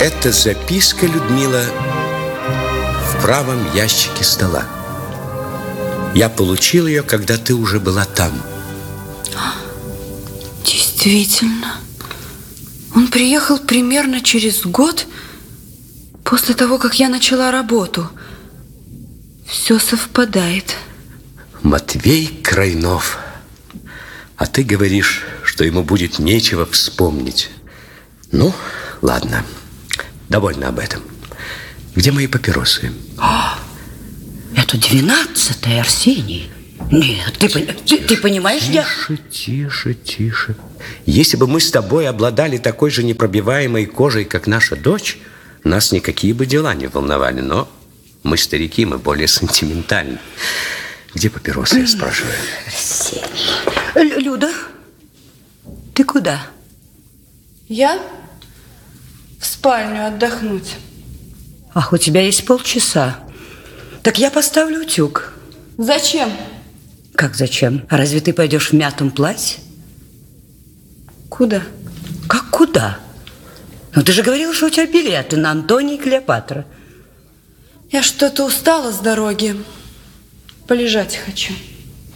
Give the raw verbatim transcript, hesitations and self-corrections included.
Это записка, Людмила, в правом ящике стола. Я получил ее, когда ты уже была там. Действительно. Он приехал примерно через год после того, как я начала работу. Все совпадает. Матвей Крайнов. А ты говоришь, что ему будет нечего вспомнить. Ну, ладно. Довольно об этом. Где мои папиросы? О, это двенадцатое, Арсений. Нет, ты, ты, ты понимаешь, тише, я... Тише, тише, тише. Если бы мы с тобой обладали такой же непробиваемой кожей, как наша дочь, нас никакие бы дела не волновали. Но мы старики, мы более сентиментальны. Где папиросы, я спрашиваю? Арсений. Люда, ты куда? Я в спальню отдохнуть. Ах, у тебя есть полчаса. Так я поставлю утюг. Зачем? Как зачем? А разве ты пойдешь в мятом платье? Куда? Как куда? Ну, ты же говорила, что у тебя билеты на Антония и Клеопатра. Я что-то устала с дороги. Полежать хочу.